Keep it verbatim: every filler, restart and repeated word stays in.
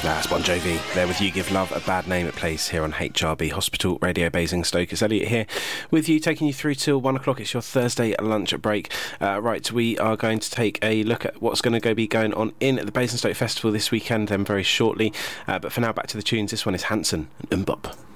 That's Bon Jovi there with You Give Love a Bad Name. It plays here on H R B Hospital Radio Basingstoke. It's Elliot here with you, taking you through till one o'clock. It's your Thursday lunch break. Uh, right, we are going to take a look at what's going to go be going on in the Basingstoke Festival this weekend then very shortly. Uh, but for now, back to the tunes. This one is Hanson and MMMBop.